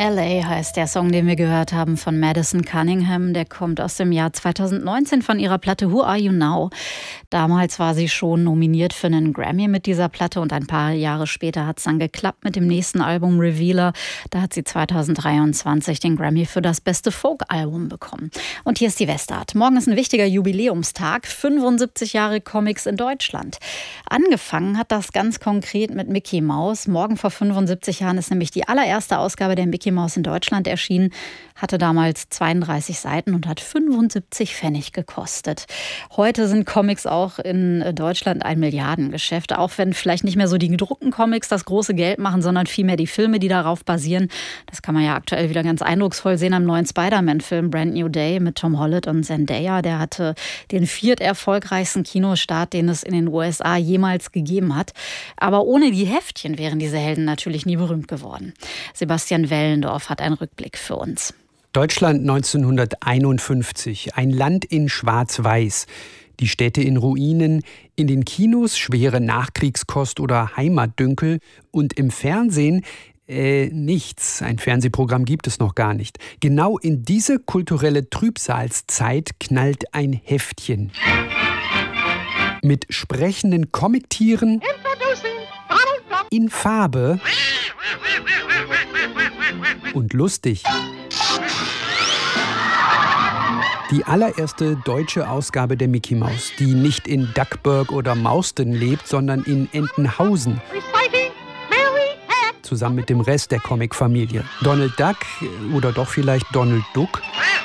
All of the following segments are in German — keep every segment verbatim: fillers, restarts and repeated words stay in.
L A heißt der Song, den wir gehört haben von Madison Cunningham. Der kommt aus dem Jahr zweitausendneunzehn von ihrer Platte Who Are You Now? Damals war sie schon nominiert für einen Grammy mit dieser Platte und ein paar Jahre später hat es dann geklappt mit dem nächsten Album Revealer. Da hat sie zweitausenddreiundzwanzig den Grammy für das beste Folk-Album bekommen. Und hier ist die Westart. Morgen ist ein wichtiger Jubiläumstag, fünfundsiebzig Jahre Comics in Deutschland. Angefangen hat das ganz konkret mit Mickey Mouse. Morgen vor fünfundsiebzig Jahren ist nämlich die allererste Ausgabe der Mickey Maus in Deutschland erschienen, hatte damals zweiunddreißig Seiten und hat fünfundsiebzig Pfennig gekostet. Heute sind Comics auch in Deutschland ein Milliardengeschäft, auch wenn vielleicht nicht mehr so die gedruckten Comics das große Geld machen, sondern vielmehr die Filme, die darauf basieren. Das kann man ja aktuell wieder ganz eindrucksvoll sehen am neuen Spider-Man-Film Brand New Day mit Tom Holland und Zendaya. Der hatte den vierterfolgreichsten Kinostart, den es in den U S A jemals gegeben hat. Aber ohne die Heftchen wären diese Helden natürlich nie berühmt geworden. Sebastian Wellendorf hat einen Rückblick für uns. Deutschland neunzehnhunderteinundfünfzig, ein Land in Schwarz-Weiß. Die Städte in Ruinen, in den Kinos schwere Nachkriegskost oder Heimatdünkel und im Fernsehen äh, nichts. Ein Fernsehprogramm gibt es noch gar nicht. Genau in diese kulturelle Trübsalzeit knallt ein Heftchen. Mit sprechenden Comictieren in Farbe und lustig. Die allererste deutsche Ausgabe der Mickey Maus, die nicht in Duckburg oder Mauston lebt, sondern in Entenhausen. Zusammen mit dem Rest der Comicfamilie. Donald Duck oder doch vielleicht Donald Duck?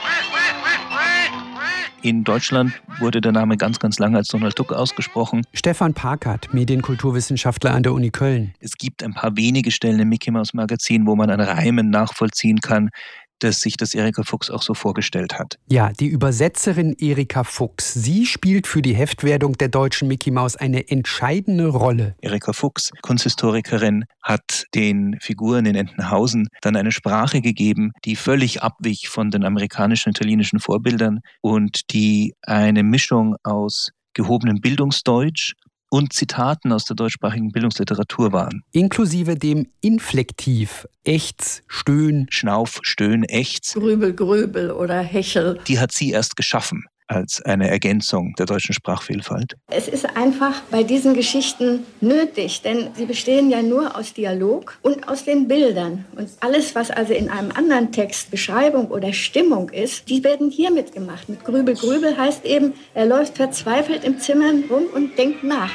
In Deutschland wurde der Name ganz, ganz lange als Donald Duck ausgesprochen. Stefan Parkert, Medienkulturwissenschaftler an der Uni Köln. Es gibt ein paar wenige Stellen im Mickey Maus Magazin, wo man an Reimen nachvollziehen kann, dass sich das Erika Fuchs auch so vorgestellt hat. Ja, die Übersetzerin Erika Fuchs. Sie spielt für die Heftwerdung der deutschen Mickey Maus eine entscheidende Rolle. Erika Fuchs, Kunsthistorikerin, hat den Figuren in Entenhausen dann eine Sprache gegeben, die völlig abwich von den amerikanischen und italienischen Vorbildern und die eine Mischung aus gehobenem Bildungsdeutsch und Zitaten aus der deutschsprachigen Bildungsliteratur waren. Inklusive dem Inflektiv, Ächz, Stöhn, Schnauf, Stöhn, Ächz. Grübel, Gröbel oder Hechel. Die hat sie erst geschaffen als eine Ergänzung der deutschen Sprachvielfalt. Es ist einfach bei diesen Geschichten nötig, denn sie bestehen ja nur aus Dialog und aus den Bildern. Und alles, was also in einem anderen Text Beschreibung oder Stimmung ist, die werden hier mitgemacht. Mit Grübel, Grübel heißt eben, er läuft verzweifelt im Zimmer rum und denkt nach.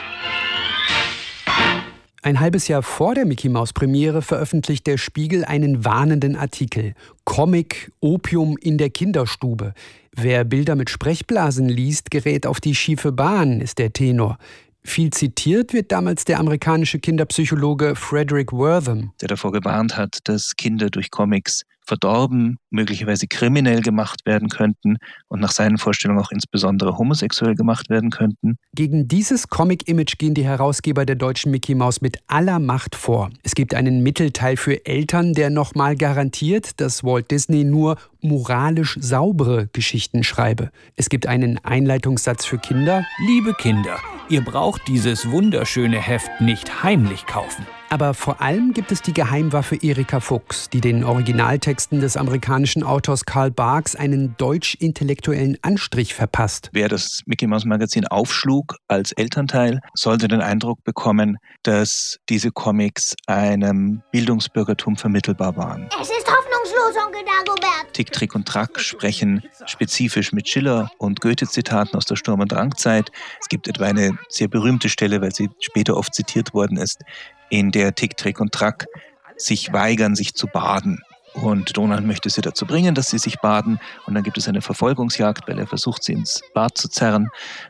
Ein halbes Jahr vor der Mickey-Maus-Premiere veröffentlicht der Spiegel einen warnenden Artikel. Comic, Opium in der Kinderstube. Wer Bilder mit Sprechblasen liest, gerät auf die schiefe Bahn, ist der Tenor. Viel zitiert wird damals der amerikanische Kinderpsychologe Frederick Wertham, der davor gewarnt hat, dass Kinder durch Comics verdorben, möglicherweise kriminell gemacht werden könnten und nach seinen Vorstellungen auch insbesondere homosexuell gemacht werden könnten. Gegen dieses Comic-Image gehen die Herausgeber der deutschen Mickey Maus mit aller Macht vor. Es gibt einen Mittelteil für Eltern, der nochmal garantiert, dass Walt Disney nur moralisch saubere Geschichten schreibe. Es gibt einen Einleitungssatz für Kinder. Liebe Kinder, ihr braucht dieses wunderschöne Heft nicht heimlich kaufen. Aber vor allem gibt es die Geheimwaffe Erika Fuchs, die den Originaltexten des amerikanischen Autors Karl Barks einen deutsch-intellektuellen Anstrich verpasst. Wer das Mickey Maus Magazin aufschlug als Elternteil, sollte den Eindruck bekommen, dass diese Comics einem Bildungsbürgertum vermittelbar waren. Es ist hoffnungslos, Onkel Dagobert. Tick, Trick und Track sprechen spezifisch mit Schiller und Goethe-Zitaten aus der Sturm- und Drangzeit. Es gibt etwa eine sehr berühmte Stelle, weil sie später oft zitiert worden ist, in der Tick, Trick und Track sich weigern, sich zu baden. Und Donald möchte sie dazu bringen, dass sie sich baden. Und dann gibt es eine Verfolgungsjagd, weil er versucht, sie ins Bad zu zerren.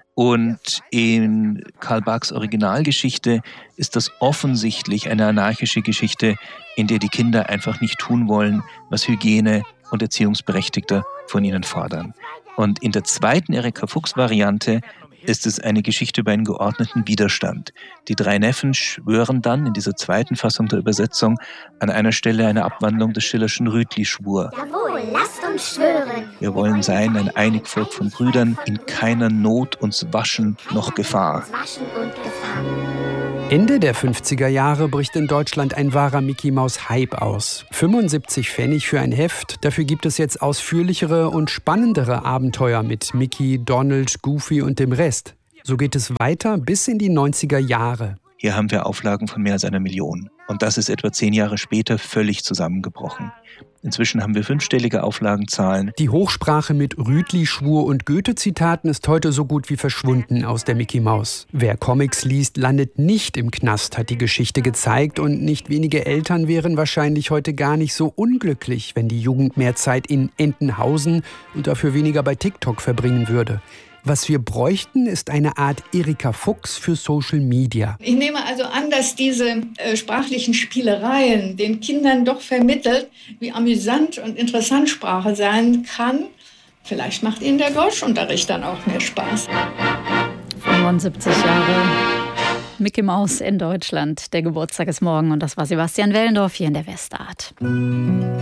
Und in Karl Barks Originalgeschichte ist das offensichtlich eine anarchische Geschichte, in der die Kinder einfach nicht tun wollen, was Hygiene und Erziehungsberechtigte von ihnen fordern. Und in der zweiten Erika Fuchs-Variante ist es eine Geschichte über einen geordneten Widerstand. Die drei Neffen schwören dann in dieser zweiten Fassung der Übersetzung an einer Stelle eine Abwandlung des Schillerschen Rütli-Schwur. Jawohl, lasst uns schwören. Wir wollen sein ein einig Volk von Brüdern, in keiner Not uns waschen noch Gefahr. Waschen und Gefahr. Ende der fünfziger Jahre bricht in Deutschland ein wahrer Mickey-Maus-Hype aus. fünfundsiebzig Pfennig für ein Heft, dafür gibt es jetzt ausführlichere und spannendere Abenteuer mit Mickey, Donald, Goofy und dem Rest. So geht es weiter bis in die neunziger Jahre. Hier haben wir Auflagen von mehr als einer Million. Und das ist etwa zehn Jahre später völlig zusammengebrochen. Inzwischen haben wir fünfstellige Auflagenzahlen. Die Hochsprache mit Rütli, Schwur und Goethe-Zitaten ist heute so gut wie verschwunden aus der Mickey Maus. Wer Comics liest, landet nicht im Knast, hat die Geschichte gezeigt. Und nicht wenige Eltern wären wahrscheinlich heute gar nicht so unglücklich, wenn die Jugend mehr Zeit in Entenhausen und dafür weniger bei TikTok verbringen würde. Was wir bräuchten, ist eine Art Erika Fuchs für Social Media. Ich nehme also an, dass diese äh, sprachlichen Spielereien den Kindern doch vermittelt, wie amüsant und interessant Sprache sein kann. Vielleicht macht ihnen der Deutschunterricht dann auch mehr Spaß. fünfundsiebzig Jahre Mickey Maus in Deutschland. Der Geburtstag ist morgen und das war Sebastian Wellendorf hier in der Westart.